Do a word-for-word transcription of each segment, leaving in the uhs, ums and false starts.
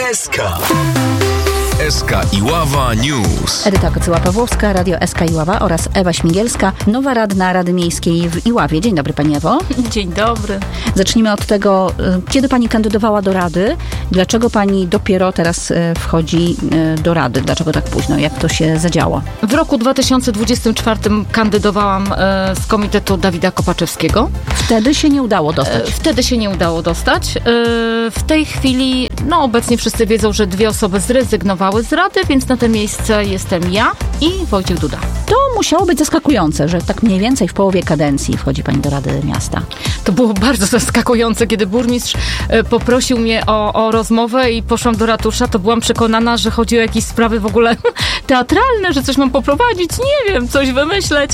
S K. S K Iława News. Edyta Kocyła-Pawłowska, Radio S K Iława oraz Ewa Śmigielska, nowa radna Rady Miejskiej w Iławie. Dzień dobry, Pani Ewo. Dzień dobry. Zacznijmy od tego, kiedy Pani kandydowała do Rady, dlaczego Pani dopiero teraz wchodzi do Rady, dlaczego tak późno, jak to się zadziało? W roku dwa tysiące dwudziestym czwartym kandydowałam z komitetu Dawida Kopaczewskiego. Wtedy się nie udało dostać? Wtedy się nie udało dostać. W tej chwili, no obecnie wszyscy wiedzą, że dwie osoby zrezygnowały z Rady, więc na to miejsce jestem ja i Wojciech Duda. To musiało być zaskakujące, że tak mniej więcej w połowie kadencji wchodzi Pani do Rady Miasta. To było bardzo zaskakujące, kiedy burmistrz poprosił mnie o, o rozmowę i poszłam do ratusza, to byłam przekonana, że chodzi o jakieś sprawy w ogóle teatralne, że coś mam poprowadzić, nie wiem, coś wymyśleć.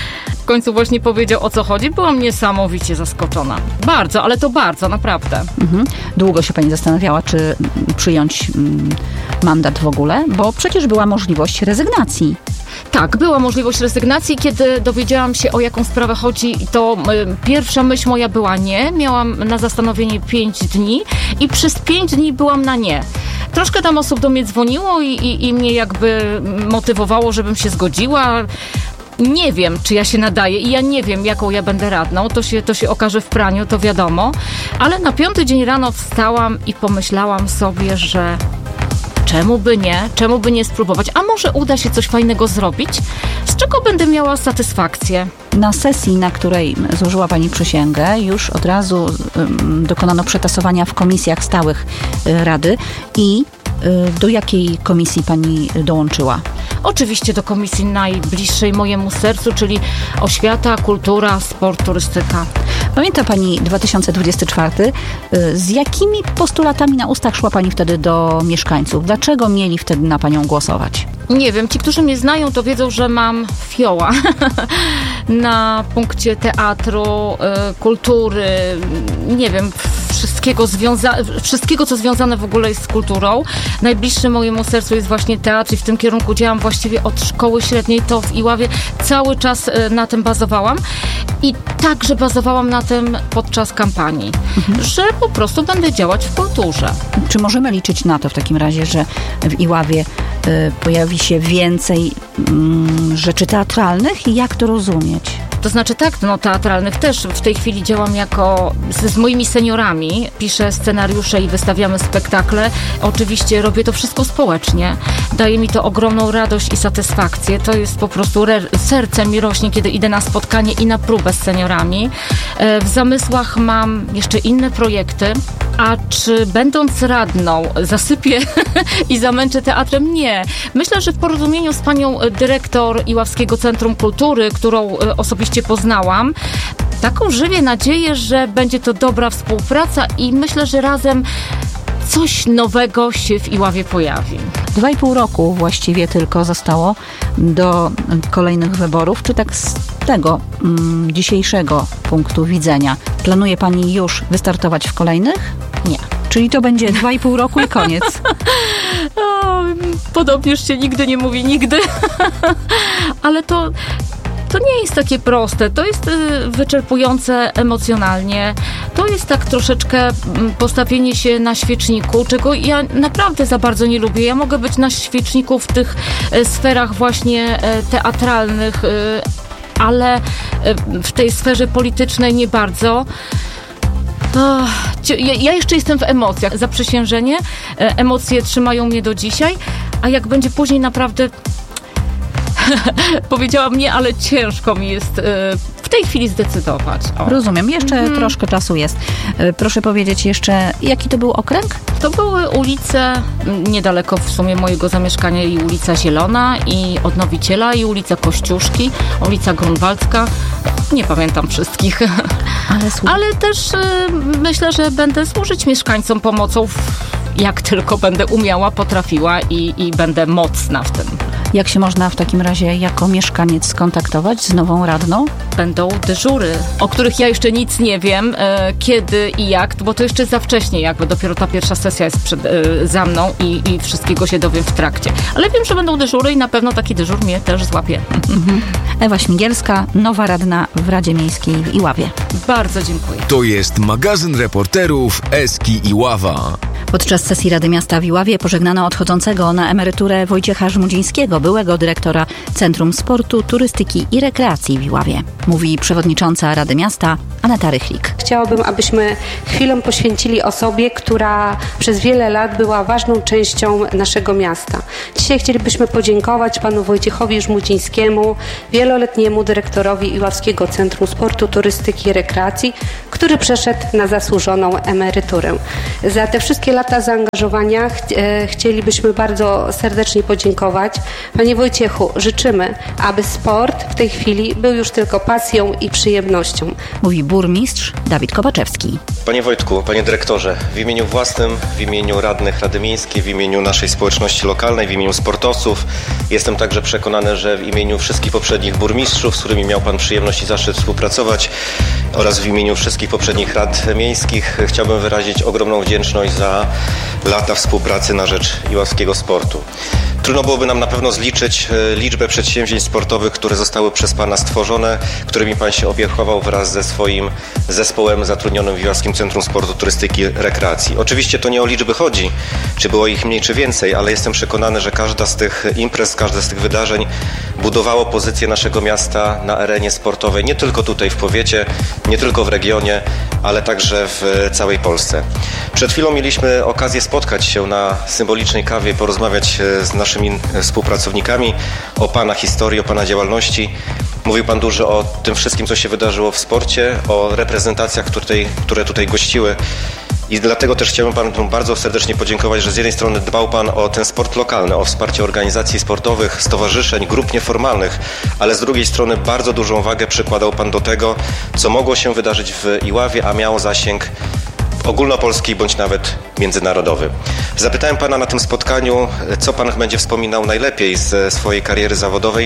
W końcu właśnie powiedział, o co chodzi. Byłam niesamowicie zaskoczona. Bardzo, ale to bardzo, naprawdę. Mhm. Długo się Pani zastanawiała, czy przyjąć mm, mandat w ogóle? Bo przecież była możliwość rezygnacji. Tak, była możliwość rezygnacji. Kiedy dowiedziałam się, o jaką sprawę chodzi, to y, pierwsza myśl moja była nie. Miałam na zastanowienie pięć dni i przez pięć dni byłam na nie. Troszkę tam osób do mnie dzwoniło i, i, i mnie jakby motywowało, żebym się zgodziła. Nie wiem, czy ja się nadaję i ja nie wiem, jaką ja będę radną. To się, to się okaże w praniu, to wiadomo. Ale na piąty dzień rano wstałam i pomyślałam sobie, że czemu by nie? Czemu by nie spróbować? A może uda się coś fajnego zrobić, z czego będę miała satysfakcję? Na sesji, na której złożyła Pani przysięgę, już od razu um, dokonano przetasowania w komisjach stałych y, Rady i y, do jakiej komisji Pani dołączyła? Oczywiście do komisji najbliższej mojemu sercu, czyli oświata, kultura, sport, turystyka. Pamięta Pani dwa tysiące dwudziesty czwarty? Z jakimi postulatami na ustach szła Pani wtedy do mieszkańców? Dlaczego mieli wtedy na Panią głosować? Nie wiem, ci, którzy mnie znają, to wiedzą, że mam fioła na punkcie teatru, y, kultury, nie wiem, wszystkiego, związa- wszystkiego, co związane w ogóle jest z kulturą. Najbliższy mojemu sercu jest właśnie teatr i w tym kierunku działam właściwie od szkoły średniej, to w Iławie cały czas y, na tym bazowałam i także bazowałam na tym podczas kampanii, mhm. że po prostu będę działać w kulturze. Czy możemy liczyć na to w takim razie, że w Iławie y, pojawi się więcej mm, rzeczy teatralnych i jak to rozumieć? To znaczy tak, no teatralnych też. W tej chwili działam jako z, z moimi seniorami, piszę scenariusze i wystawiamy spektakle. Oczywiście robię to wszystko społecznie. Daje mi to ogromną radość i satysfakcję. To jest po prostu re- serce mi rośnie, kiedy idę na spotkanie i na próbę z seniorami. E, w zamysłach mam jeszcze inne projekty. A czy będąc radną zasypię i zamęczę teatrem? Nie. Myślę, że w porozumieniu z panią dyrektor Iławskiego Centrum Kultury, którą osobiście poznałam, taką żywię nadzieję, że będzie to dobra współpraca i myślę, że razem coś nowego się w Iławie pojawi. Dwa i pół roku właściwie tylko zostało do kolejnych wyborów. Czy tak z tego mm, dzisiejszego punktu widzenia planuje Pani już wystartować w kolejnych? Nie. Czyli to będzie dwa i pół roku i koniec. O, podobnież się nigdy nie mówi nigdy. Ale to... To nie jest takie proste, to jest y, wyczerpujące emocjonalnie, to jest tak troszeczkę y, postawienie się na świeczniku, czego ja naprawdę za bardzo nie lubię. Ja mogę być na świeczniku w tych y, sferach właśnie y, teatralnych, y, ale y, w tej sferze politycznej nie bardzo. Oh, ja, ja jeszcze jestem w emocjach. Zaprzysiężenie, y, emocje trzymają mnie do dzisiaj, a jak będzie później naprawdę... Powiedziałam nie, ale ciężko mi jest y, w tej chwili zdecydować. O. Rozumiem, jeszcze hmm. troszkę czasu jest. Y, proszę powiedzieć jeszcze, jaki to był okręg? To były ulice niedaleko w sumie mojego zamieszkania i ulica Zielona i Odnowiciela i ulica Kościuszki, ulica Grunwaldzka. Nie pamiętam wszystkich. Ale, ale też y, myślę, że będę służyć mieszkańcom pomocą w, jak tylko będę umiała, potrafiła i, i będę mocna w tym. Jak się można w takim razie jako mieszkaniec skontaktować z nową radną? Będą dyżury, o których ja jeszcze nic nie wiem, e, kiedy i jak, bo to jeszcze za wcześnie, jakby dopiero ta pierwsza sesja jest przed, e, za mną i, i wszystkiego się dowiem w trakcie. Ale wiem, że będą dyżury i na pewno taki dyżur mnie też złapie. Mhm. Ewa Śmigielska, nowa radna w Radzie Miejskiej w Iławie. Bardzo dziękuję. To jest magazyn reporterów S K Iława. Podczas sesji Rady Miasta w Iławie pożegnano odchodzącego na emeryturę Wojciecha Żmudzińskiego, byłego dyrektora Centrum Sportu, Turystyki i Rekreacji w Iławie. Mówi przewodnicząca Rady Miasta Aneta Rychlik. Chciałabym, abyśmy chwilę poświęcili osobie, która przez wiele lat była ważną częścią naszego miasta. Dzisiaj chcielibyśmy podziękować panu Wojciechowi Żmudzińskiemu, wieloletniemu dyrektorowi Iławskiego Centrum Sportu, Turystyki i Rekreacji, który przeszedł na zasłużoną emeryturę. Za te wszystkie lata zaangażowania ch- chcielibyśmy bardzo serdecznie podziękować. Panie Wojciechu, życzymy, aby sport w tej chwili był już tylko pasją i przyjemnością. Mówi burmistrz Dawid Kowaczewski. Panie Wojtku, panie dyrektorze, w imieniu własnym, w imieniu radnych Rady Miejskiej, w imieniu naszej społeczności lokalnej, w imieniu sportowców, jestem także przekonany, że w imieniu wszystkich poprzednich burmistrzów, z którymi miał pan przyjemność i zaszczyt współpracować, oraz w imieniu wszystkich poprzednich rad miejskich chciałbym wyrazić ogromną wdzięczność za lata współpracy na rzecz iławskiego sportu. Trudno byłoby nam na pewno zliczyć liczbę przedsięwzięć sportowych, które zostały przez pana stworzone, którymi pan się opiekował wraz ze swoim zespołem zatrudnionym w Iławskim Centrum Sportu, Turystyki i Rekreacji. Oczywiście to nie o liczby chodzi, czy było ich mniej czy więcej, ale jestem przekonany, że każda z tych imprez, każde z tych wydarzeń budowało pozycję naszego miasta na arenie sportowej, nie tylko tutaj w powiecie, nie tylko w regionie, ale także w całej Polsce. Przed chwilą mieliśmy okazję spotkać się na symbolicznej kawie, porozmawiać z naszymi współpracownikami o pana historii, o pana działalności. Mówił pan dużo o tym wszystkim, co się wydarzyło w sporcie, o reprezentacjach, które tutaj, które tutaj gościły. I dlatego też chciałbym panu bardzo serdecznie podziękować, że z jednej strony dbał pan o ten sport lokalny, o wsparcie organizacji sportowych, stowarzyszeń, grup nieformalnych, ale z drugiej strony bardzo dużą wagę przykładał pan do tego, co mogło się wydarzyć w Iławie, a miało zasięg ogólnopolski bądź nawet międzynarodowy. Zapytałem pana na tym spotkaniu, co pan będzie wspominał najlepiej ze swojej kariery zawodowej.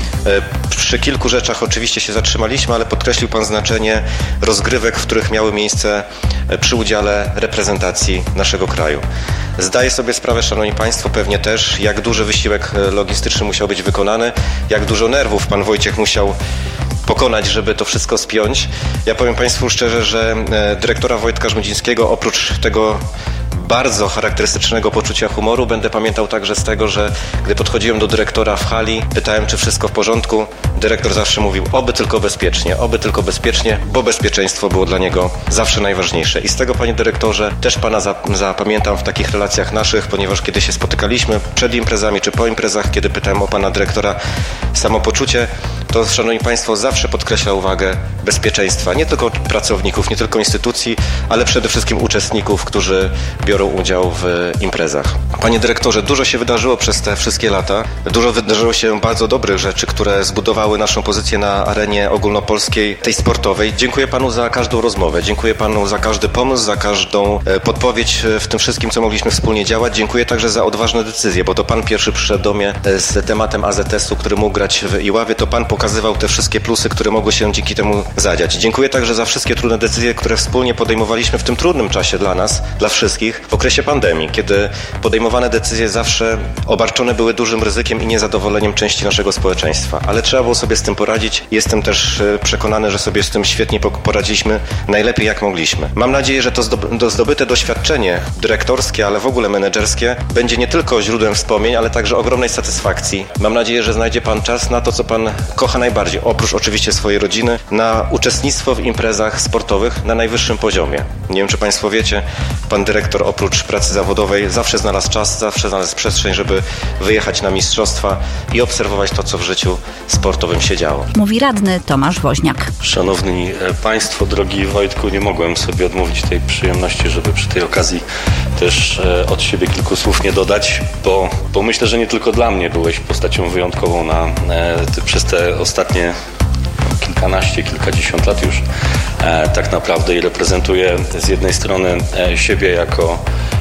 Przy kilku rzeczach oczywiście się zatrzymaliśmy, ale podkreślił pan znaczenie rozgrywek, w których miały miejsce przy udziale reprezentacji naszego kraju. Zdaję sobie sprawę, szanowni państwo, pewnie też, jak duży wysiłek logistyczny musiał być wykonany, jak dużo nerwów pan Wojciech musiał pokonać, żeby to wszystko spiąć. Ja powiem państwu szczerze, że dyrektora Wojtka Żmudzińskiego oprócz tego bardzo charakterystycznego poczucia humoru będę pamiętał także z tego, że gdy podchodziłem do dyrektora w hali, pytałem, czy wszystko w porządku. Dyrektor zawsze mówił, oby tylko bezpiecznie, oby tylko bezpiecznie, bo bezpieczeństwo było dla niego zawsze najważniejsze. I z tego, panie dyrektorze, też pana zapamiętam w takich relacjach naszych, ponieważ kiedy się spotykaliśmy przed imprezami czy po imprezach, kiedy pytałem o pana dyrektora samopoczucie, to, szanowni państwo, zawsze podkreślał wagę bezpieczeństwa, nie tylko pracowników, nie tylko instytucji, ale przede wszystkim uczestników, którzy biorą udział w imprezach. Panie dyrektorze, dużo się wydarzyło przez te wszystkie lata. Dużo wydarzyło się bardzo dobrych rzeczy, które zbudowały naszą pozycję na arenie ogólnopolskiej, tej sportowej. Dziękuję panu za każdą rozmowę. Dziękuję panu za każdy pomysł, za każdą podpowiedź w tym wszystkim, co mogliśmy wspólnie działać. Dziękuję także za odważne decyzje, bo to pan pierwszy przyszedł do mnie z tematem A Z S u, który mógł grać w Iławie. To pan pokazywał te wszystkie plusy, które mogły się dzięki temu zadziać. Dziękuję także za wszystkie trudne decyzje, które wspólnie podejmowaliśmy w tym trudnym czasie dla nas, dla wszystkich, w okresie pandemii, kiedy podejmowane decyzje zawsze obarczone były dużym ryzykiem i niezadowoleniem części naszego społeczeństwa. Ale trzeba było sobie z tym poradzić. Jestem też przekonany, że sobie z tym świetnie poradziliśmy, najlepiej jak mogliśmy. Mam nadzieję, że to zdobyte doświadczenie dyrektorskie, ale w ogóle menedżerskie będzie nie tylko źródłem wspomnień, ale także ogromnej satysfakcji. Mam nadzieję, że znajdzie pan czas na to, co pan kocha najbardziej, oprócz oczywiście swojej rodziny, na uczestnictwo w imprezach sportowych na najwyższym poziomie. Nie wiem, czy państwo wiecie, pan dyrektor oprócz pracy zawodowej zawsze znalazł czas, zawsze znalazł przestrzeń, żeby wyjechać na mistrzostwa i obserwować to, co w życiu sportowym się działo. Mówi radny Tomasz Woźniak. Szanowni państwo, drogi Wojtku, nie mogłem sobie odmówić tej przyjemności, żeby przy tej okazji też od siebie kilku słów nie dodać, bo, bo myślę, że nie tylko dla mnie byłeś postacią wyjątkową na, ty, przez te ostatnie kilkanaście, kilkadziesiąt lat już e, tak naprawdę i reprezentuję z jednej strony e, siebie jako,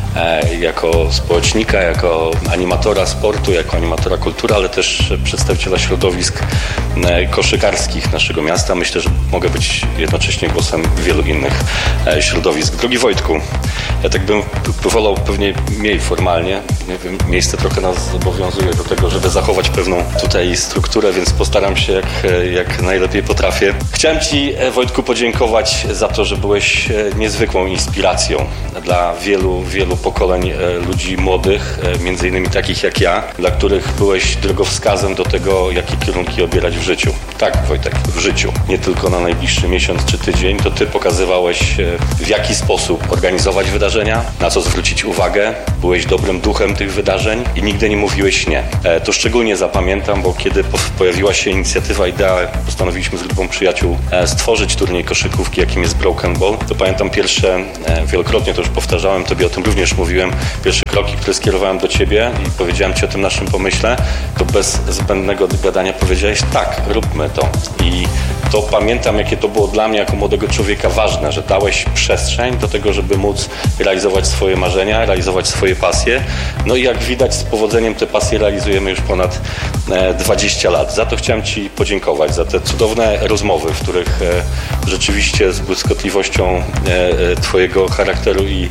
e, jako społecznika, jako animatora sportu, jako animatora kultury, ale też przedstawiciela środowisk e, koszykarskich naszego miasta. Myślę, że mogę być jednocześnie głosem wielu innych e, środowisk. Drogi Wojtku, ja tak bym wolał pewnie mniej formalnie. Nie wiem, miejsce trochę nas zobowiązuje do tego, żeby zachować pewną tutaj strukturę, więc postaram się jak, jak najlepiej potrafię. Chciałem ci, Wojtku, podziękować za to, że byłeś niezwykłą inspiracją dla wielu, wielu pokoleń ludzi młodych, między innymi takich jak ja, dla których byłeś drogowskazem do tego, jakie kierunki obierać w życiu. Tak, Wojtek, w życiu. Nie tylko na najbliższy miesiąc czy tydzień, to ty pokazywałeś, w jaki sposób organizować wydarzenia, na co zwrócić uwagę. Byłeś dobrym duchem tych wydarzeń i nigdy nie mówiłeś nie. To szczególnie zapamiętam, bo kiedy pojawiła się inicjatywa, idea, postanowiliśmy z grupą przyjaciół stworzyć turniej koszykówki, jakim jest Broken Ball, to pamiętam pierwsze, wielokrotnie to już powtarzałem, tobie o tym również mówiłem, pierwsze kroki, które skierowałem do ciebie i powiedziałem ci o tym naszym pomyśle, to bez zbędnego gadania powiedziałeś tak, róbmy to. I to pamiętam, jakie to było dla mnie jako młodego człowieka ważne, że dałeś przestrzeń do tego, żeby móc realizować swoje marzenia, realizować swoje pasje. No i jak widać, z powodzeniem te pasje realizujemy już ponad dwadzieścia lat. Za to chciałem ci podziękować, za te cudowne rozmowy, w których rzeczywiście z błyskotliwością twojego charakteru i,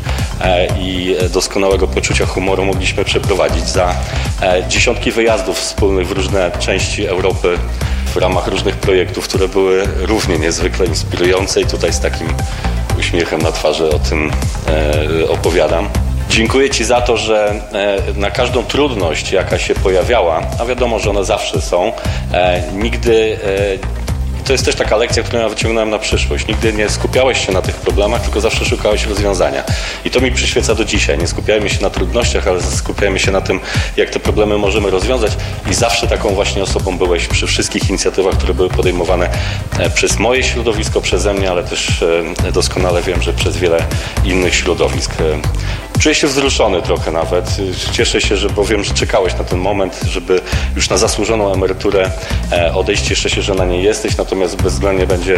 i doskonałego poczucia humoru mogliśmy przeprowadzić, za dziesiątki wyjazdów wspólnych w różne części Europy w ramach różnych projektów, które były równie niezwykle inspirujące i tutaj z takim uśmiechem na twarzy o tym e, opowiadam. Dziękuję ci za to, że e, na każdą trudność, jaka się pojawiała, a wiadomo, że one zawsze są, e, nigdy... E, To jest też taka lekcja, którą ja wyciągnąłem na przyszłość. Nigdy nie skupiałeś się na tych problemach, tylko zawsze szukałeś rozwiązania. I to mi przyświeca do dzisiaj. Nie skupiajmy się na trudnościach, ale skupiajmy się na tym, jak te problemy możemy rozwiązać. I zawsze taką właśnie osobą byłeś przy wszystkich inicjatywach, które były podejmowane przez moje środowisko, przeze mnie, ale też doskonale wiem, że przez wiele innych środowisk. Czuję się wzruszony trochę nawet. Cieszę się, że bo wiem, że czekałeś na ten moment, żeby już na zasłużoną emeryturę odejść. Cieszę się, że na niej jesteś, natomiast bezwzględnie będzie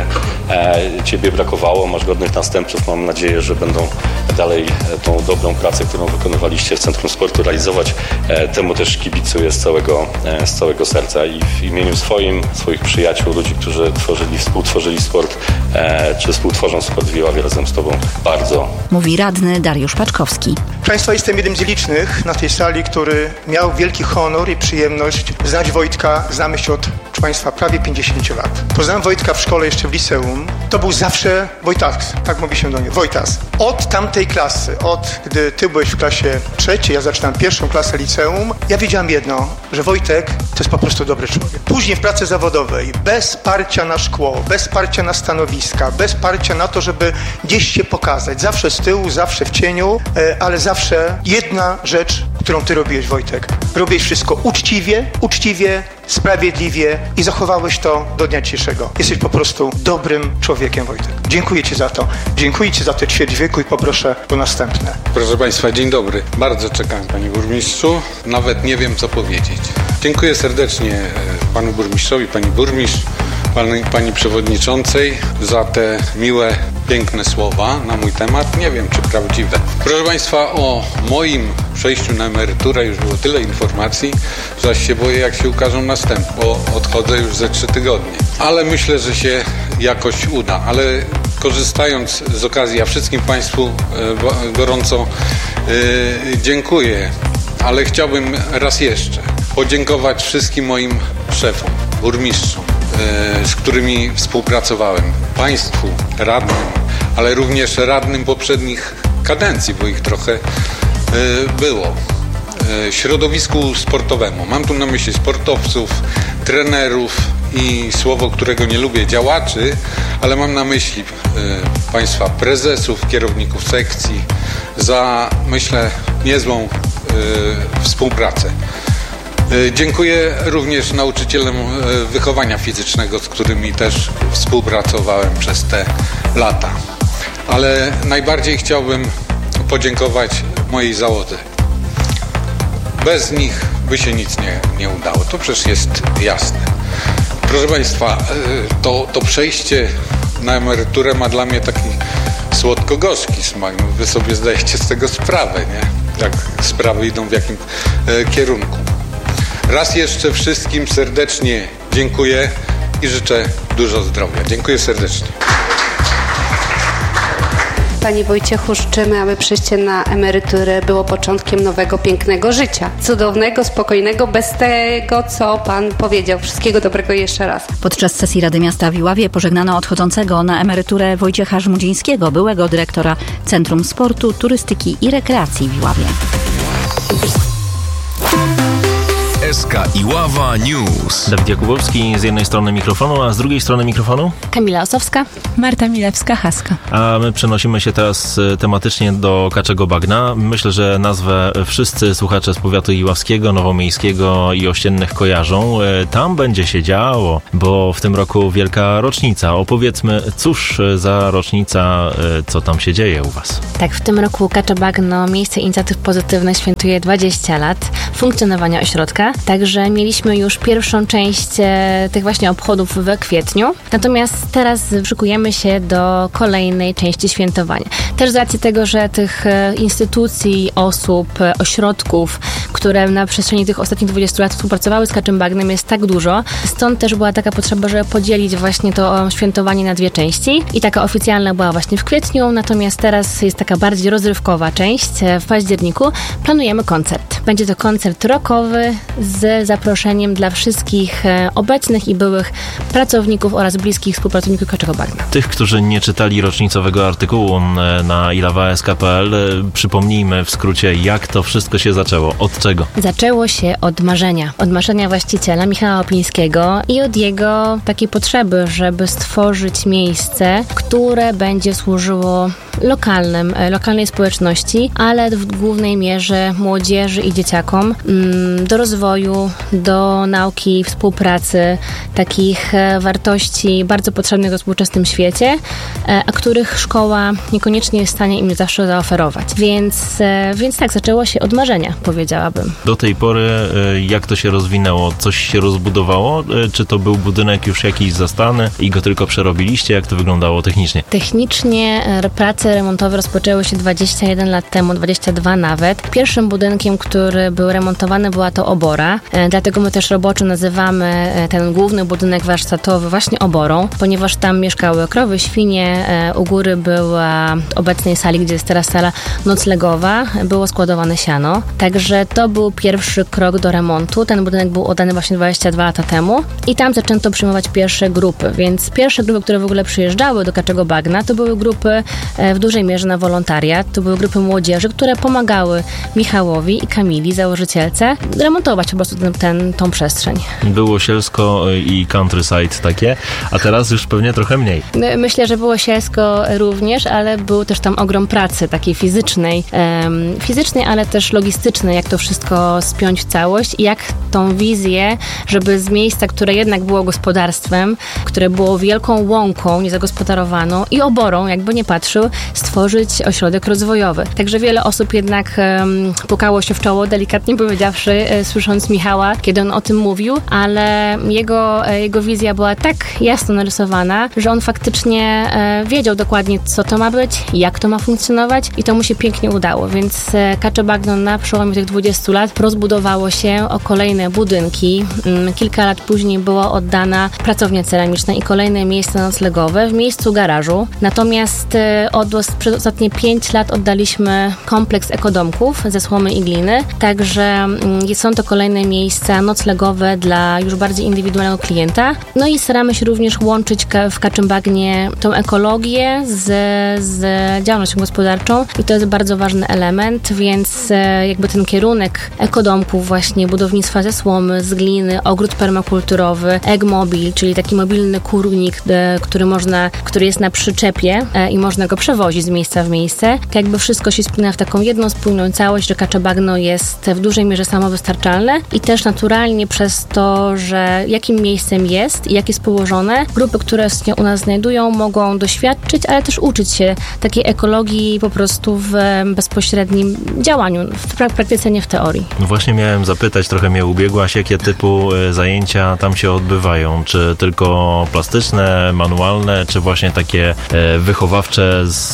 ciebie brakowało. Masz godnych następców. Mam nadzieję, że będą dalej tą dobrą pracę, którą wykonywaliście w Centrum Sportu realizować. Temu też kibicuję z całego, z całego serca i w imieniu swoim, swoich przyjaciół, ludzi, którzy tworzyli, współtworzyli sport, czy współtworzą sport w Iławie razem z tobą. Bardzo. Mówi radny Dariusz Paczkowski. Proszę Państwa, jestem jednym z licznych na tej sali, który miał wielki honor i przyjemność znać Wojtka. Znamy się od, proszę Państwa, prawie pięćdziesiąt lat. Poznałem Wojtka w szkole jeszcze w liceum. To był zawsze Wojtas, tak mówi się do niego, Wojtas. Od tamtej klasy, od gdy ty byłeś w klasie trzeciej, ja zaczynam pierwszą klasę liceum, ja wiedziałem jedno, że Wojtek to jest po prostu dobry człowiek. Później w pracy zawodowej, bez parcia na szkło, bez parcia na stanowiska, bez parcia na to, żeby gdzieś się pokazać. Zawsze z tyłu, zawsze w cieniu, ale zawsze jedna rzecz, którą ty robiłeś, Wojtek. Robiłeś wszystko uczciwie, uczciwie, sprawiedliwie i zachowałeś to do dnia dzisiejszego. Jesteś po prostu dobrym człowiekiem, Wojtek. Dziękuję ci za to. Dziękuję ci za te ćwierć wieku i poproszę o następne. Proszę Państwa, dzień dobry. Bardzo czekałem, Panie Burmistrzu. Nawet nie wiem, co powiedzieć. Dziękuję serdecznie Panu Burmistrzowi, Pani Burmistrz, Pani, pani Przewodniczącej za te miłe, piękne słowa na mój temat. Nie wiem, czy prawdziwe. Proszę Państwa, o moim przejściu na emeryturę już było tyle informacji, że aż się boję, jak się ukażą następne, bo odchodzę już ze trzy tygodnie. Ale myślę, że się jakoś uda. Ale korzystając z okazji, ja wszystkim Państwu gorąco dziękuję, ale chciałbym raz jeszcze podziękować wszystkim moim szefom, burmistrzom, z którymi współpracowałem, Państwu, radnym, ale również radnym poprzednich kadencji, bo ich trochę było. Środowisku sportowemu. Mam tu na myśli sportowców, trenerów i słowo, którego nie lubię, działaczy, ale mam na myśli Państwa prezesów, kierowników sekcji za, myślę, niezłą współpracę. Dziękuję również nauczycielom wychowania fizycznego, z którymi też współpracowałem przez te lata. Ale najbardziej chciałbym podziękować mojej załodze. Bez nich by się nic nie, nie udało. To przecież jest jasne. Proszę Państwa, to, to przejście na emeryturę ma dla mnie taki słodko-gorzki smak. Wy sobie zdajecie z tego sprawę, nie? Jak sprawy idą w jakim e, kierunku. Raz jeszcze wszystkim serdecznie dziękuję i życzę dużo zdrowia. Dziękuję serdecznie. Panie Wojciechu, życzymy, aby przyjście na emeryturę było początkiem nowego, pięknego życia. Cudownego, spokojnego, bez tego, co Pan powiedział. Wszystkiego dobrego jeszcze raz. Podczas sesji Rady Miasta w Iławie pożegnano odchodzącego na emeryturę Wojciecha Żmudzińskiego, byłego dyrektora Centrum Sportu, Turystyki i Rekreacji w Iławie. S K Iława News. Dawid Jakubowski z jednej strony mikrofonu, a z drugiej strony mikrofonu Kamila Osowska, Marta Milewska-Haska. A my przenosimy się teraz tematycznie do Kaczego Bagna. Myślę, że nazwę wszyscy słuchacze z powiatu iławskiego, nowomiejskiego i ościennych kojarzą. Tam będzie się działo, bo w tym roku wielka rocznica. Opowiedzmy, cóż za rocznica, co tam się dzieje u Was? Tak, w tym roku Kacze Bagno, miejsce inicjatyw pozytywnych, świętuje dwadzieścia lat funkcjonowania ośrodka. Także mieliśmy już pierwszą część e, tych właśnie obchodów we kwietniu. Natomiast teraz szykujemy się do kolejnej części świętowania. Też z racji tego, że tych e, instytucji, osób, e, ośrodków, które na przestrzeni tych ostatnich dwudziestu lat współpracowały z Kaczym Bagnem, jest tak dużo. Stąd też była taka potrzeba, żeby podzielić właśnie to świętowanie na dwie części. I taka oficjalna była właśnie w kwietniu, natomiast teraz jest taka bardziej rozrywkowa część. W październiku planujemy koncert. Będzie to koncert rockowy z zaproszeniem dla wszystkich obecnych i byłych pracowników oraz bliskich współpracowników Kaczego Bagna. Tych, którzy nie czytali rocznicowego artykułu na ilawa kropka es ka kropka pe el, przypomnijmy w skrócie, jak to wszystko się zaczęło. Od czego? Zaczęło się od marzenia. Od marzenia właściciela Michała Opińskiego i od jego takiej potrzeby, żeby stworzyć miejsce, które będzie służyło lokalnym, lokalnej społeczności, ale w głównej mierze młodzieży i dzieciakom do rozwoju, do nauki, współpracy, takich wartości bardzo potrzebnych we współczesnym świecie, a których szkoła niekoniecznie jest w stanie im zawsze zaoferować. Więc, więc tak, zaczęło się od marzenia, powiedziałabym. Do tej pory jak to się rozwinęło? Coś się rozbudowało? Czy to był budynek już jakiś zastany i go tylko przerobiliście? Jak to wyglądało technicznie? Technicznie prace remontowe rozpoczęły się dwadzieścia jeden lat temu, dwadzieścia dwa nawet. Pierwszym budynkiem, który był remontowany, była to obora. Dlatego my też roboczo nazywamy ten główny budynek warsztatowy właśnie oborą, ponieważ tam mieszkały krowy, świnie. U góry była obecnej sali, gdzie jest teraz sala noclegowa, było składowane siano. Także to był pierwszy krok do remontu. Ten budynek był oddany właśnie dwadzieścia dwa lata temu i tam zaczęto przyjmować pierwsze grupy. Więc pierwsze grupy, które w ogóle przyjeżdżały do Kaczego Bagna, to były grupy w dużej mierze na wolontariat. To były grupy młodzieży, które pomagały Michałowi i Kamili, założycielce, remontować po prostu ten, ten, tą przestrzeń. Było sielsko i countryside takie, a teraz już pewnie trochę mniej. Myślę, że było sielsko również, ale był też tam ogrom pracy takiej fizycznej, um, fizycznej, ale też logistycznej, jak to wszystko spiąć w całość i jak tą wizję, żeby z miejsca, które jednak było gospodarstwem, które było wielką łąką niezagospodarowaną i oborą, jakby nie patrzył, stworzyć ośrodek rozwojowy. Także wiele osób jednak um, pukało się w czoło, delikatnie powiedziawszy, e, słysząc Michała, kiedy on o tym mówił, ale jego, e, jego wizja była tak jasno narysowana, że on faktycznie e, wiedział dokładnie, co to ma być, jak to ma funkcjonować i to mu się pięknie udało, więc e, Kacze Bagno na przełomie tych dwudziestu lat rozbudowało się o kolejne budynki. Mm, kilka lat później była oddana pracownia ceramiczna i kolejne miejsce noclegowe w miejscu garażu. Natomiast e, od, przez ostatnie pięć lat oddaliśmy kompleks ekodomków ze słomy i gliny, także mm, są to kolejne miejsca noclegowe dla już bardziej indywidualnego klienta. No i staramy się również łączyć ka- w Kaczym Bagnie tą ekologię z, z działalnością gospodarczą i to jest bardzo ważny element, więc e, jakby ten kierunek ekodomków, właśnie budownictwa ze słomy, z gliny, ogród permakulturowy, Egmobil, czyli taki mobilny kurnik, e, który można, który jest na przyczepie e, i można go przewozić z miejsca w miejsce. To jakby wszystko się spina w taką jedną spójną całość, że Kacze Bagno jest w dużej mierze samowystarczalne i też naturalnie przez to, że jakim miejscem jest i jak jest położone, grupy, które się u nas znajdują, mogą doświadczyć, ale też uczyć się takiej ekologii po prostu w bezpośrednim działaniu, w praktyce, nie w teorii. No właśnie miałem zapytać, trochę mnie ubiegłaś, jakie typu zajęcia tam się odbywają? Czy tylko plastyczne, manualne, czy właśnie takie wychowawcze z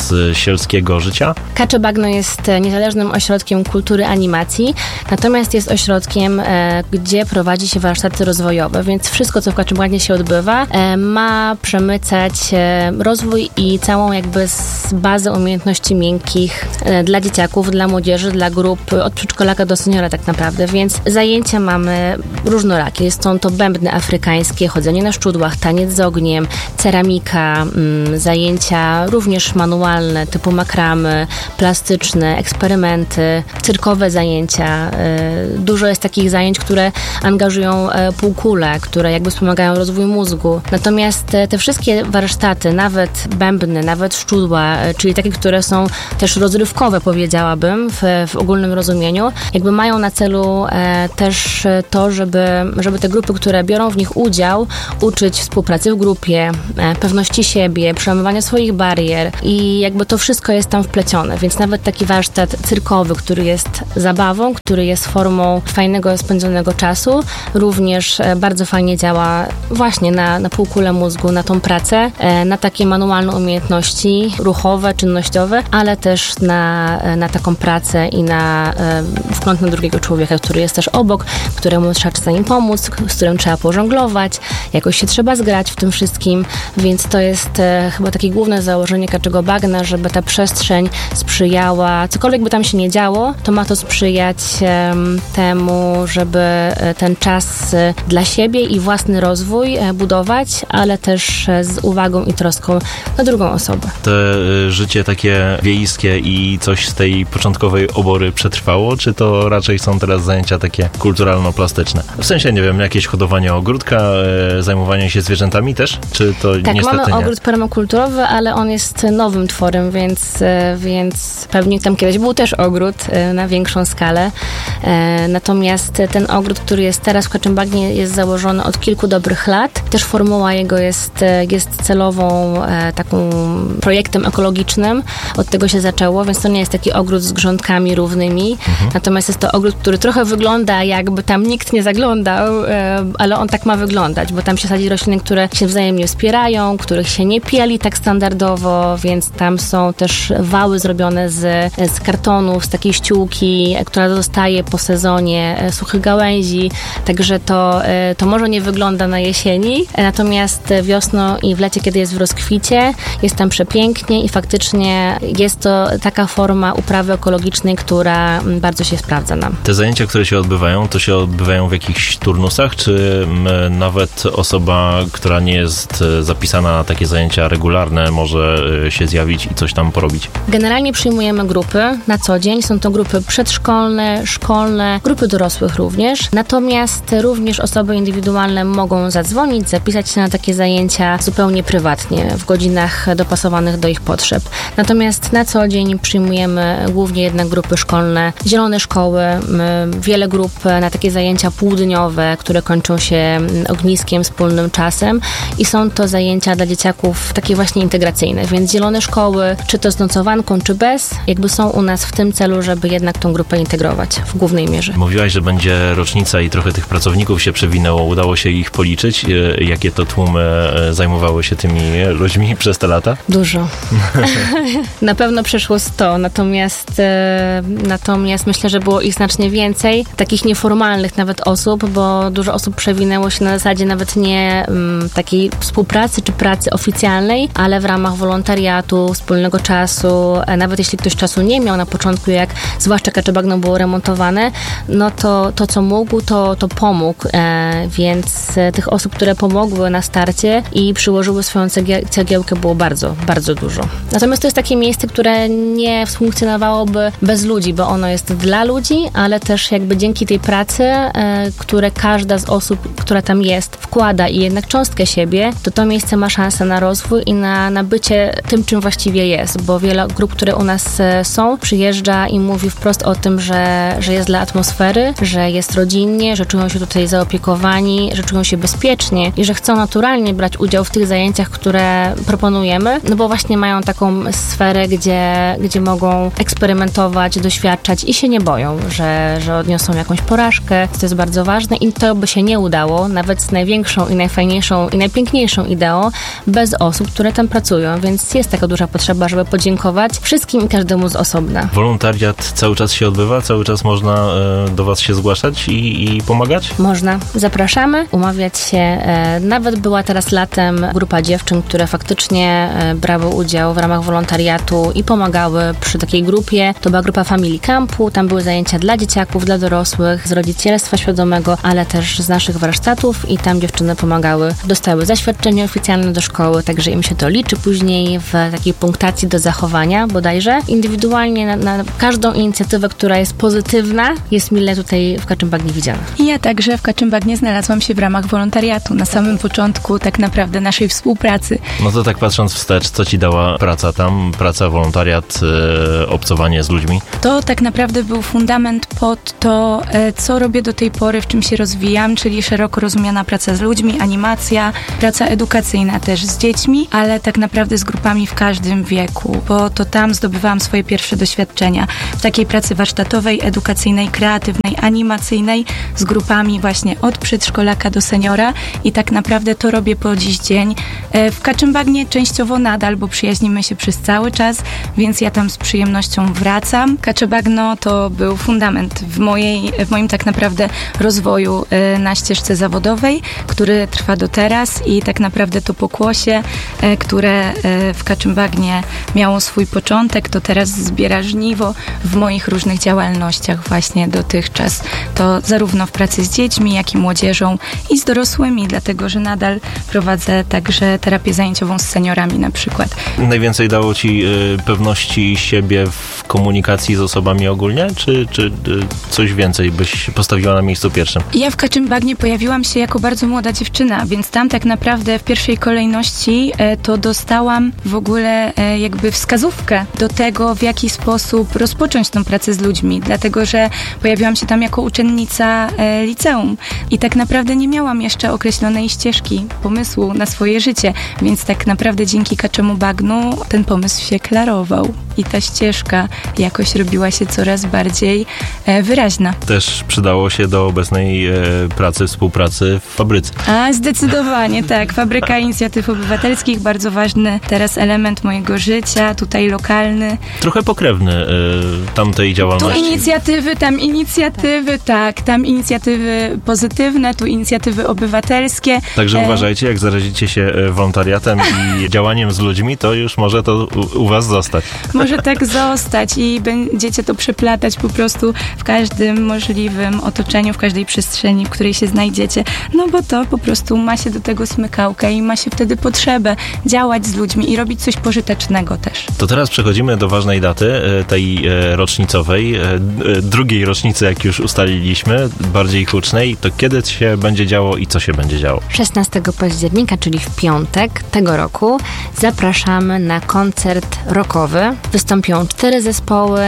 z sielskiego życia? Kacze Bagno jest niezależnym ośrodkiem kultury animacji, natomiast jest ośrodkiem, e, gdzie prowadzi się warsztaty rozwojowe, więc wszystko, co w Kaczym Bagnie się odbywa, e, ma przemycać e, rozwój i całą jakby z bazę umiejętności miękkich e, dla dzieciaków, dla młodzieży, dla grup od przedszkolaka do seniora tak naprawdę, więc zajęcia mamy różnorakie. Są to bębny afrykańskie, chodzenie na szczudłach, taniec z ogniem, ceramika, mm, zajęcia również manualne typu makramy, plastyczne, eksperymenty, cyrkowe zajęcia. Dużo jest takich zajęć, które angażują półkule, które jakby wspomagają rozwój mózgu. Natomiast te wszystkie warsztaty, nawet bębny, nawet szczudła, czyli takie, które są też rozrywkowe, powiedziałabym, w, w ogólnym rozumieniu, jakby mają na celu e, też to, żeby, żeby te grupy, które biorą w nich udział, uczyć współpracy w grupie, e, pewności siebie, przełamywania swoich barier i jakby to wszystko jest tam wplecione, więc nawet taki warsztat cyrkowy, który jest zabawą, który jest formą fajnego spędzonego czasu, również e, bardzo fajnie działa właśnie na, na półkulę mózgu, na tą pracę, e, na takie manualne umiejętności ruchowe, czynnościowe, ale też na, na taką pracę i na e, wgląd na drugiego człowieka, który jest też obok, któremu trzeba czasami pomóc, z którym trzeba pożonglować, jakoś się trzeba zgrać w tym wszystkim, więc to jest e, chyba takie główne założenie Kaczego Bagna, żeby ta przestrzeń sprzyjała, cokolwiek by tam się nie działo, to ma to sprzyjać e, temu, żeby e, ten czas e, dla siebie i własny rozwój e, budować, ale też e, z uwagą i troską na drugą osobę. To e, życie takie wiejskie i coś z tej początkowej obory przetrwało, czy to raczej są teraz zajęcia takie kulturalno-plastyczne? W sensie, nie wiem, jakieś hodowanie ogródka, e, zajmowanie się zwierzętami też? Czy to tak, niestety mamy nie? ogród permakulturowy, ale on jest nowym tworem, więc, e, więc pewnie tam kiedyś był też ogród e, na większą skalę. E, natomiast ten ogród, który jest teraz w Kaczym Bagnie, jest założony od kilku dobrych lat. Też formuła jego jest, jest celową e, taką projektem ekologicznym. Od tego się zaczęło, więc to nie jest taki ogród z grządkami równymi. Mhm. Natomiast jest to ogród, który trochę wygląda, jakby tam nikt nie zaglądał, e, ale on tak ma wyglądać, bo tam się sadzi rośliny, które się wzajemnie wspierają, których się nie pieli tak standardowo, więc tam są też wały zrobione z, z kartonu, z takiej ściółki, która zostaje po sezonie e, suchych gałęzi, także to, e, to może nie wygląda na jesieni, e, natomiast wiosną i w lecie, kiedy jest w rozkwicie, jest tam przepięknie i faktycznie jest to taka forma uprawy ekologicznej, która bardzo się sprawdza nam. Te zajęcia, które się odbywają, to się odbywają w jakichś turnusach, czy nawet osoba, która nie jest zapisana na takie zajęcia regularne, może się zjawić i coś tam porobić? Generalnie przyjmujemy grupy na co dzień. Są to grupy przedszkolne, szkolne, grupy dorosłych również. Natomiast również osoby indywidualne mogą zadzwonić, zapisać się na takie zajęcia zupełnie prywatnie, w godzinach dopasowanych do ich potrzeb. Natomiast na co dzień przyjmujemy głównie jednak grupy szkolne, zielone szkoły, wiele grup na takie zajęcia półdniowe, które kończą się ogniskiem, wspólnym czasem i są to zajęcia dla dzieciaków takie właśnie integracyjne, więc zielone szkoły, czy to z nocowanką, czy bez, jakby są u nas w tym celu, żeby jednak tą grupę integrować w głównej mierze. Mówiłaś, że będzie rocznica i trochę tych pracowników się przewinęło. Udało się ich policzyć? Jakie to tłumy zajmowały się tymi ludźmi przez te lata? Dużo. Na pewno przeszło sto, natomiast, e, natomiast myślę, że było ich znacznie więcej, takich nieformalnych nawet osób, bo dużo osób przewinęło się na zasadzie nawet nie m, takiej współpracy czy pracy oficjalnej, ale w ramach wolontariatu, wspólnego czasu, e, nawet jeśli ktoś czasu nie miał na początku, jak zwłaszcza Kacze Bagno było remontowane, no to to, co mógł, to, to pomógł, e, więc e, tych osób, które pomogły na starcie i przyłożyły swoją cegie- cegiełkę było bardzo, bardzo dużo. Natomiast to jest takie miejsce, które nie funkcjonowałoby bez ludzi, bo ono jest dla ludzi, ale też jakby dzięki tej pracy, e, które każda z osób, która tam jest, wkłada i jednak cząstkę siebie, to to miejsce ma szansę na rozwój i na, na bycie tym, czym właściwie jest, bo wiele grup, które u nas e, są, przyjeżdża i mówi wprost o tym, że, że jest dla atmosfery, że jest rodzinnie, że czują się tutaj zaopiekowani, że czują się bezpiecznie i że chcą naturalnie brać udział w tych zajęciach, które proponujemy, no bo właśnie mają taką sferę, gdzie, gdzie mogą eksperymentować, doświadczać i się nie boją, że, że odniosą jakąś porażkę. To jest bardzo ważne i to by się nie udało, nawet z największą i najfajniejszą i najpiękniejszą ideą, bez osób, które tam pracują, więc jest taka duża duża potrzeba, żeby podziękować wszystkim i każdemu z osobna. Wolontariat cały czas się odbywa? Cały czas można e, do Was się zgłaszać i, i pomagać? Można. Zapraszamy, umawiać się. E, nawet była teraz latem grupa dziewczyn, które faktycznie e, brały udział w ramach wolontariatu i pomagały przy takiej grupie. To była grupa Family Campu, tam były zajęcia dla dzieciaków, dla dorosłych, z rodzicielstwa świadomego, ale też z naszych warsztatów i tam dziewczyny pomagały. Dostały zaświadczenie oficjalne do szkoły, także im się to liczy później w takiej punktacji do zachowania bodajże. Indywidualnie na, na każdą inicjatywę, która jest pozytywna, jest mile tutaj w Kaczym Bagnie widziana. I ja także w Kaczym Bagnie znalazłam się w ramach wolontariatu na samym początku tak naprawdę naszej współpracy. No to tak patrząc wstecz, co Ci dała praca tam, praca, wolontariat, yy, obcowanie z ludźmi? To tak naprawdę był fundament pod to, co robię do tej pory, w czym się rozwijam, czyli szeroko rozumiana praca z ludźmi, animacja, praca edukacyjna też z dziećmi, ale tak naprawdę z grupami w każdym wieku, bo to tam zdobywałam swoje pierwsze doświadczenia w takiej pracy warsztatowej, edukacyjnej, kreatywnej, animacyjnej z grupami właśnie od przedszkolaka do seniora i tak naprawdę to robię po dziś dzień. W Kaczym Bagnie częściowo nadal, bo przyjaźnimy się przez cały czas, więc ja tam z przyjemnością wracam. Kacze Bagno to był fundament w, mojej, w moim tak naprawdę rozwoju na ścieżce zawodowej, który trwa do teraz i tak naprawdę to pokłosie, które w Kaczym Bagnie miało swój początek, to teraz zbiera żniwo w moich różnych działalnościach właśnie dotychczas. To zarówno w pracy z dziećmi, jak i młodzieżą i z dorosłymi, dlatego że nadal prowadzę także terapię zajęciową z seniorami na przykład. Najwięcej dało Ci y, pewności siebie w komunikacji z osobami ogólnie, czy, czy y, coś więcej byś postawiła na miejscu pierwszym? Ja w Kaczym Bagnie pojawiłam się jako bardzo młoda dziewczyna, więc tam tak naprawdę w pierwszej kolejności e, to dostałam w ogóle e, jakby wskazówkę do tego, w jaki sposób rozpocząć tą pracę z ludźmi, dlatego że pojawiłam się tam jako uczennica e, liceum i tak naprawdę nie miałam jeszcze określonej ścieżki, pomysłu na swoje życie, więc tak naprawdę dzięki Kaczemu Bagnu ten pomysł się klarował i ta ścieżka jakoś robiła się coraz bardziej e, wyraźna. Też przydało się do obecnej e, pracy, współpracy w fabryce. A, zdecydowanie, tak. Fabryka Inicjatyw Obywatelskich, bardzo ważny teraz element mojego życia, tutaj lokalny. Trochę pokrewny e, tamtej działalności. Tu inicjatywy, tam inicjatywy, tak, tam inicjatywy pozytywne, tu inicjatywy obywatelskie. Także e... uważajcie, jak zarazicie się wolontariatem i działaniem z ludźmi, to już może to u, u was zostać. Może tak zostać i będziecie to przeplatać po prostu w każdym możliwym otoczeniu, w każdej przestrzeni, w której się znajdziecie, no bo to po prostu ma się do tego smykałkę i ma się wtedy potrzebę działać z ludźmi i robić coś pożytecznego też. To teraz przechodzimy do ważnej daty, tej rocznicowej, drugiej rocznicy, jak już ustaliliśmy, bardziej hucznej. To kiedy się będzie działo i co się będzie działo? szesnastego października, czyli w piątek tego roku, zapraszamy na koncert rockowy. Wystąpią cztery zespoły.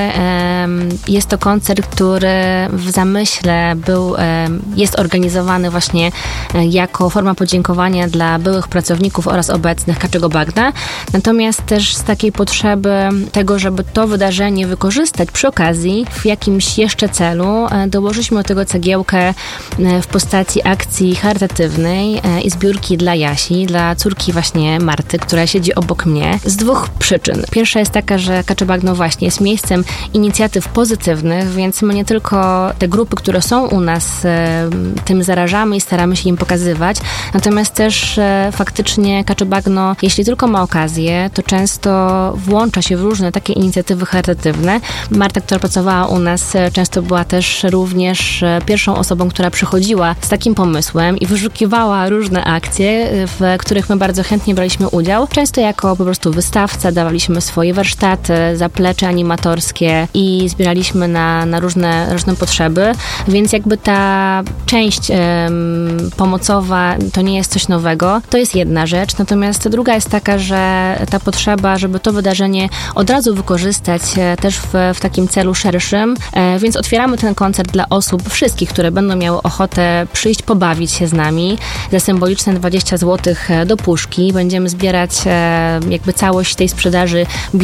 Jest to koncert, który w zamyśle był, jest organizowany właśnie jako forma podziękowania dla byłych pracowników oraz obecnych Kaczego Bagna. Natomiast też z takiej potrzeby tego, żeby to wydarzenie wykorzystać przy okazji w jakimś jeszcze celu, dołożyliśmy do tego cegiełkę w postaci akcji charytatywnej i zbiórki dla Jasi, dla córki właśnie Marty, która siedzi obok mnie, z dwóch przyczyn. Pierwsza jest taka, że Kacze Bagno właśnie jest miejscem inicjatyw pozytywnych, więc my nie tylko te grupy, które są u nas, tym zarażamy i staramy się im pokazywać, natomiast też faktycznie Kacze Bagno, jeśli tylko ma okazję, to często włącza się w różne takie inicjatywy charytatywne. Marta, która pracowała u nas, często była też również pierwszą osobą, która przychodziła z takim pomysłem i wyszukiwała różne akcje, w których my bardzo chętnie braliśmy udział. Często jako po prostu wystawca dawaliśmy swoje warsztaty, zaplecze animatorskie i zbieraliśmy na, na różne, różne potrzeby, więc jakby ta część um, pomocowa to nie jest coś nowego. To jest jedna rzecz, natomiast druga jest taka, że ta potrzeba, żeby to wydarzenie od razu wykorzystać też w, w takim celu szerszym, e, więc otwieramy ten koncert dla osób, wszystkich, które będą miały ochotę przyjść, pobawić się z nami za symboliczne dwadzieścia złotych do puszki. Będziemy zbierać e, jakby całość tej sprzedaży biletów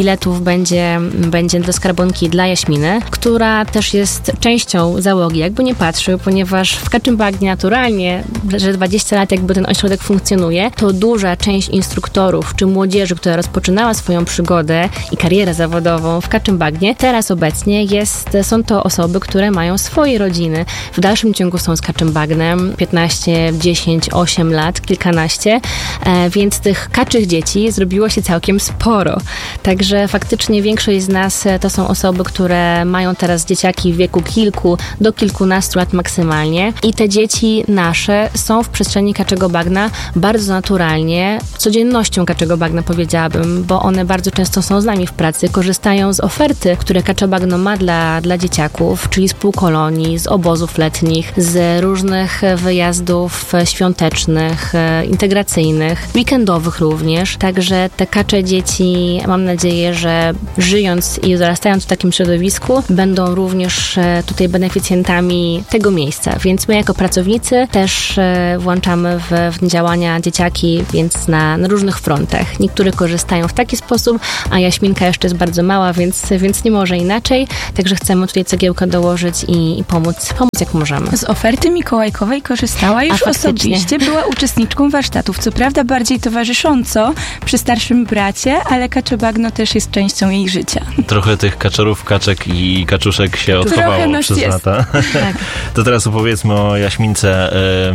będzie, będzie do skarbonki dla Jaśminy, która też jest częścią załogi, jakby nie patrzył, ponieważ w Kaczym Bagnie naturalnie, że dwadzieścia lat jakby ten ośrodek funkcjonuje, to duża część instruktorów czy młodzieży, która rozpoczynała swoją przygodę i karierę zawodową w Kaczym Bagnie, teraz obecnie jest, są to osoby, które mają swoje rodziny. W dalszym ciągu są z Kaczym Bagnem piętnaście, dziesięć, osiem lat, kilkanaście, e, więc tych kaczych dzieci zrobiło się całkiem sporo. Także faktycznie większość z nas to są osoby, które mają teraz dzieciaki w wieku kilku do kilkunastu lat maksymalnie i te dzieci nasze są w przestrzeni Kaczego Bagna bardzo naturalnie, codziennością Kaczego Bagna powiedziałabym, bo one bardzo często są z nami w pracy, korzystają z oferty, które Kacze Bagno ma dla, dla dzieciaków, czyli z półkolonii, z obozów letnich, z różnych wyjazdów świątecznych, integracyjnych, weekendowych również. Także te kacze dzieci, mam nadzieję, że żyjąc i dorastając w takim środowisku, będą również tutaj beneficjentami tego miejsca. Więc my jako pracownicy też włączamy w, w działania dzieciaki, więc na, na różnych frontach. Niektórzy korzystają w taki sposób, a Jaśminka jeszcze jest bardzo mała, więc, więc nie może inaczej. Także chcemy tutaj cegiełkę dołożyć i, i pomóc, pomóc jak możemy. Z oferty mikołajkowej korzystała już osobiście, była uczestniczką warsztatów. Co prawda bardziej towarzysząco przy starszym bracie, ale Kacze Bagno też jest częścią jej życia. Trochę tych kaczorów, kaczek i kaczuszek się odchowało przez jest. lata. Tak. To teraz opowiedzmy o Jaśmince.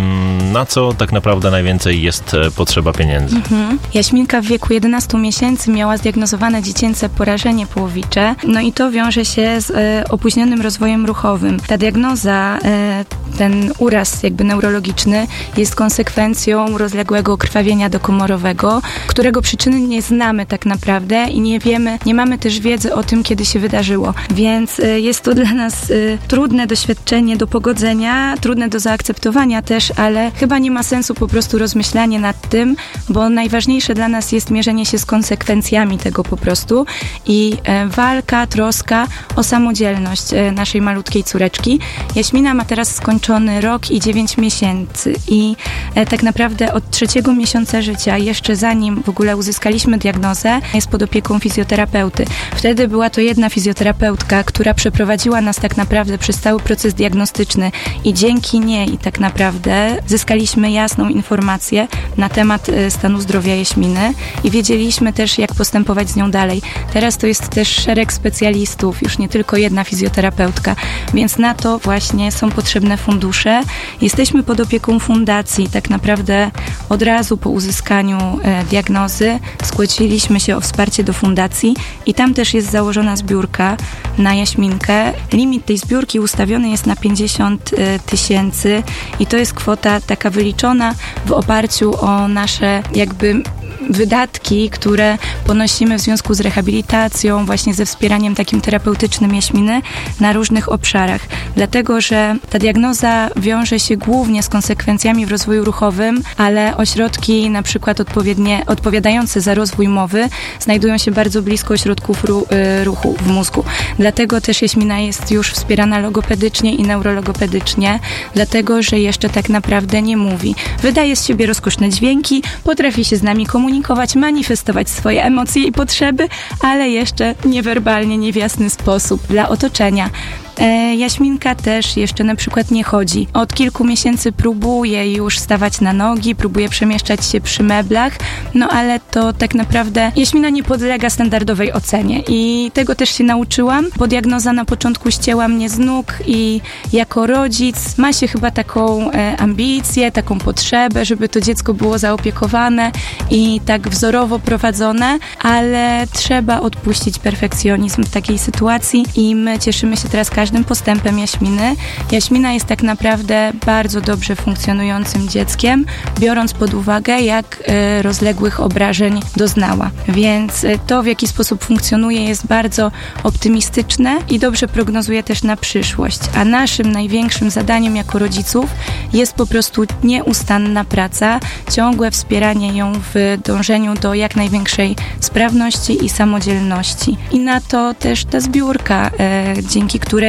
Na co tak naprawdę najwięcej jest potrzeba pieniędzy? Mhm. Jaśminka w wieku jedenastu miesięcy miała zdiagnozowane dziecięce porażenie połowicze, no i to wiąże się z e, opóźnionym rozwojem ruchowym. Ta diagnoza, e, ten uraz jakby neurologiczny jest konsekwencją rozległego krwawienia dokomorowego, którego przyczyny nie znamy tak naprawdę i nie wiemy, nie mamy też wiedzy o tym, kiedy się wydarzyło. Więc e, jest to dla nas e, trudne doświadczenie do pogodzenia, trudne do zaakceptowania też, ale chyba nie ma sensu po prostu rozmyślanie nad tym, bo najważniejsze dla nas jest mierzenie się z konsekwencjami tego po prostu i e, walka, troska o samodzielność e, naszej malutkiej córeczki. Jaśmina ma teraz skończony rok i dziewięć miesięcy i e, tak naprawdę od trzeciego miesiąca życia, jeszcze zanim w ogóle uzyskaliśmy diagnozę, jest pod opieką fizjoterapeuty. Wtedy była to jedna fizjoterapeutka, która przeprowadziła nas tak naprawdę przez cały proces diagnostyczny i dzięki niej tak naprawdę zyskaliśmy jasną informację na temat e, stanu zdrowia Jaśminy i wiedzieliśmy też, jak postępować z nią dalej. Teraz to jest też szereg specjalistów, już nie tylko jedna fizjoterapeutka, więc na to właśnie są potrzebne fundusze. Jesteśmy pod opieką fundacji, tak naprawdę od razu po uzyskaniu e, diagnozy zgłosiliśmy się o wsparcie do fundacji i tam też jest założona zbiórka na Jaśminkę. Limit tej zbiórki ustawiony jest na pięćdziesiąt tysięcy i to jest kwota taka wyliczona w oparciu o nasze jakby wydatki, które ponosimy w związku z rehabilitacją, właśnie ze wspieraniem takim terapeutycznym Jaśminy na różnych obszarach. Dlatego, że ta diagnoza wiąże się głównie z konsekwencjami w rozwoju ruchowym, ale ośrodki na przykład odpowiednie, odpowiadające za rozwój mowy znajdują się bardzo blisko ośrodków ru, ruchu w mózgu. Dlatego też Jaśmina jest już wspierana logopedycznie i neurologopedycznie, dlatego, że jeszcze tak naprawdę nie mówi. Wydaje z siebie rozkoszne dźwięki, potrafi się z nami komunikować, manifestować swoje emocje i potrzeby, ale jeszcze niewerbalnie, nie w jasny sposób dla otoczenia. E, Jaśminka też jeszcze na przykład nie chodzi. Od kilku miesięcy próbuje już stawać na nogi, próbuje przemieszczać się przy meblach, no ale to tak naprawdę Jaśmina nie podlega standardowej ocenie i tego też się nauczyłam, bo diagnoza na początku ścięła mnie z nóg i jako rodzic ma się chyba taką e, ambicję, taką potrzebę, żeby to dziecko było zaopiekowane i tak wzorowo prowadzone, ale trzeba odpuścić perfekcjonizm w takiej sytuacji i my cieszymy się teraz każdym postępem Jaśminy. Jaśmina jest tak naprawdę bardzo dobrze funkcjonującym dzieckiem, biorąc pod uwagę, jak y, rozległych obrażeń doznała. Więc y, to, w jaki sposób funkcjonuje, jest bardzo optymistyczne i dobrze prognozuje też na przyszłość. A naszym największym zadaniem jako rodziców jest po prostu nieustanna praca, ciągłe wspieranie ją w dążeniu do jak największej sprawności i samodzielności. I na to też ta zbiórka, y, dzięki której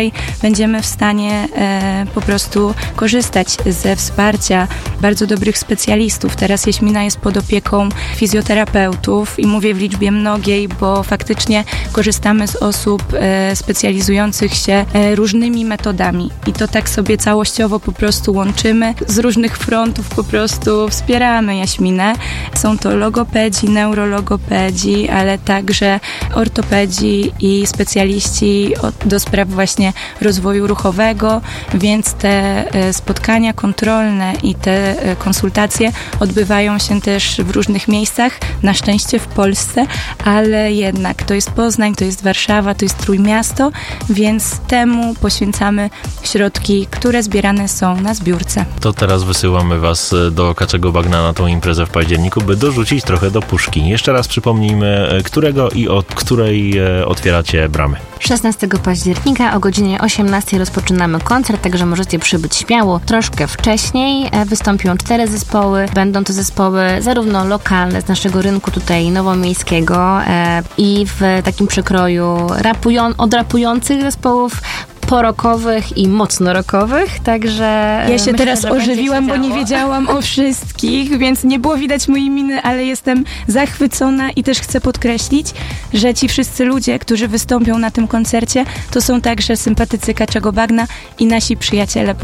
dłużej będziemy w stanie e, po prostu korzystać ze wsparcia bardzo dobrych specjalistów. Teraz Jaśmina jest pod opieką fizjoterapeutów i mówię w liczbie mnogiej, bo faktycznie korzystamy z osób e, specjalizujących się e, różnymi metodami i to tak sobie całościowo po prostu łączymy. Z różnych frontów po prostu wspieramy Jaśminę. Są to logopedzi, neurologopedzi, ale także ortopedzi i specjaliści do spraw właśnie rozwoju ruchowego, więc te spotkania kontrolne i te konsultacje odbywają się też w różnych miejscach, na szczęście w Polsce, ale jednak to jest Poznań, to jest Warszawa, to jest Trójmiasto, więc temu poświęcamy środki, które zbierane są na zbiórce. To teraz wysyłamy Was do Kaczego Bagna na tą imprezę w październiku, by dorzucić trochę do puszki. Jeszcze raz przypomnijmy, którego i od której otwieracie bramy. szesnastego października o godzinie osiemnastej rozpoczynamy koncert, także możecie przybyć śmiało troszkę wcześniej. Wystąpią cztery zespoły. Będą to zespoły zarówno lokalne z naszego rynku tutaj nowomiejskiego e, i w takim przekroju rapują, od rapujących zespołów porokowych i mocno rockowych, także... Ja się myślę, teraz ożywiłam, bo nie działo. wiedziałam o wszystkich, więc nie było widać mojej miny, ale jestem zachwycona i też chcę podkreślić, że ci wszyscy ludzie, którzy wystąpią na tym koncercie, to są także sympatycy Kaczego Bagna i nasi przyjaciele po